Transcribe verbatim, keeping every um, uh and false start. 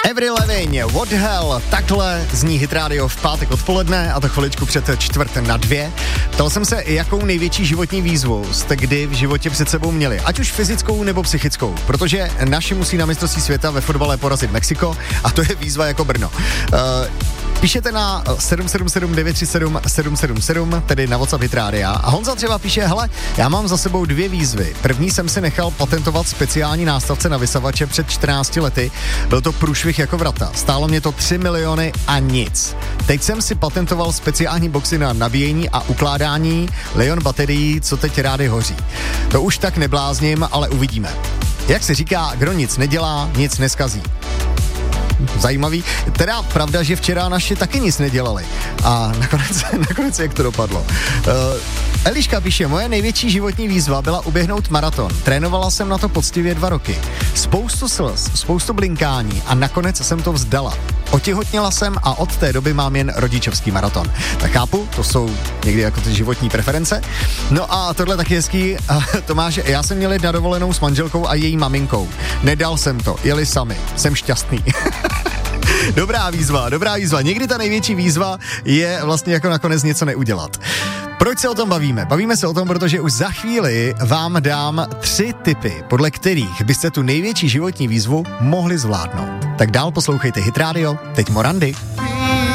Avril Lavigne, What the Hell, takhle zní Hit Radio v pátek odpoledne a to chviličku před čtvrt na dvě. Ptal jsem se, jakou největší životní výzvu jste kdy v životě před sebou měli, ať už fyzickou nebo psychickou, protože naši musí na mistrovství světa ve fotbale porazit Mexiko a to je výzva jako Brno. Uh, Píšete na sedm sedm sedm devět tři sedm sedm sedm sedm, tedy na WhatsApp Hit Rádia. A Honza třeba píše, hele, já mám za sebou dvě výzvy. První jsem si nechal patentovat speciální nástavce na vysavače před čtrnácti lety. Byl to průšvih jako vrata. Stálo mě to tři miliony a nic. Teď jsem si patentoval speciální boxy na nabíjení a ukládání Lion baterií, co teď rády hoří. To už tak neblázním, ale uvidíme. Jak se říká, kdo nic nedělá, nic neskazí. Zajímavý. Teda pravda, že včera naši taky nic nedělali. A nakonec, nakonec jak to dopadlo. Uh, Eliška píše, moje největší životní výzva byla uběhnout maraton. Trénovala jsem na to poctivě dva roky. Spoustu slz, spoustu blinkání a nakonec jsem to vzdala. Otěhotněla jsem a od té doby mám jen rodičovský maraton. Tak chápu, to jsou někdy jako ty životní preference. No a tohle taky hezký, Tomáš, já jsem měl jít na dovolenou s manželkou a její maminkou. Nedal jsem to, jeli sami. Jsem šťastný. Dobrá výzva, dobrá výzva. Někdy ta největší výzva je vlastně jako nakonec něco neudělat. Proč se o tom bavíme? Bavíme se o tom, protože už za chvíli vám dám tři tipy, podle kterých byste tu největší životní výzvu mohli zvládnout. Tak dál poslouchejte Hit Radio, teď Morandy.